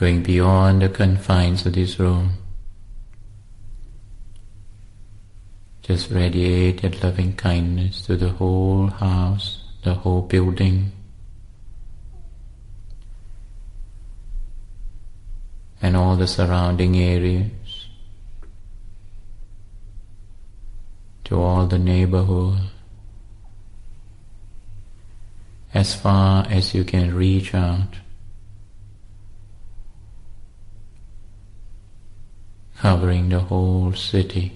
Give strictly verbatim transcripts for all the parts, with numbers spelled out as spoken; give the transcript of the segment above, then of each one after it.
going beyond the confines of this room. Just radiate that loving kindness to the whole house, the whole building, and all the surrounding areas, to all the neighborhood, as far as you can reach out, covering the whole city,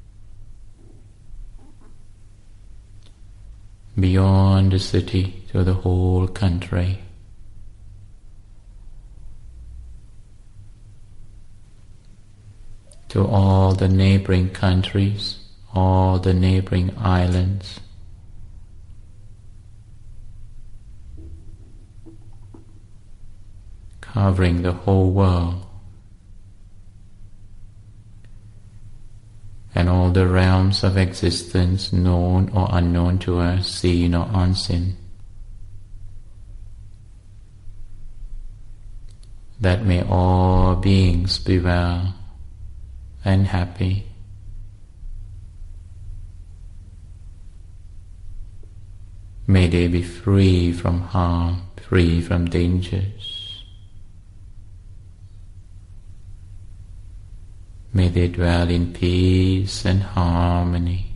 beyond the city to the whole country. To all the neighboring countries, all the neighboring islands, covering the whole world, and all the realms of existence known or unknown to us, seen or unseen. That may all beings be well and happy. May they be free from harm, free from dangers. May they dwell in peace and harmony.